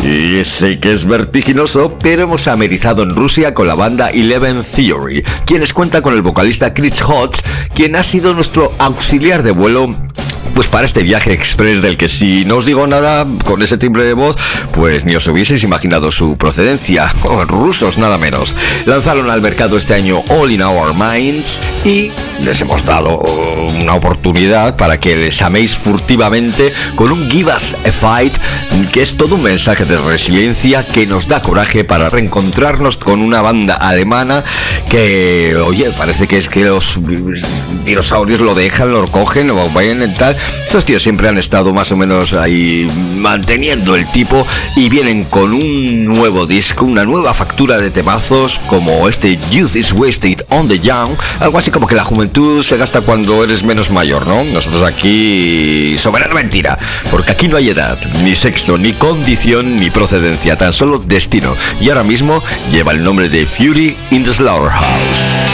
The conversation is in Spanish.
Y sé que es vertiginoso, pero hemos amerizado en Rusia con la banda Eleven Theory, quienes cuentan con el vocalista Chris Hodge, quien ha sido nuestro auxiliar de vuelo pues para este viaje express del que, si no os digo nada con ese timbre de voz, pues ni os hubieseis imaginado su procedencia. Rusos nada menos. Lanzaron al mercado este año All in Our Minds y les hemos dado una oportunidad para que les améis furtivamente con un Give Us a Fight, que es todo un mensaje de resiliencia que nos da coraje para reencontrarnos con una banda alemana que, oye, parece que es que los dinosaurios lo dejan, lo cogen o vayan en tal. Estos tíos siempre han estado más o menos ahí manteniendo el tipo y vienen con un nuevo disco, una nueva factura de temazos como este Youth is Wasted on the Young, algo así como que la juventud se gasta cuando eres menos mayor, ¿no? Nosotros aquí, soberana mentira, porque aquí no hay edad, ni sexo, ni condición, ni procedencia, tan solo destino, y ahora mismo lleva el nombre de Fury in the Slaughterhouse.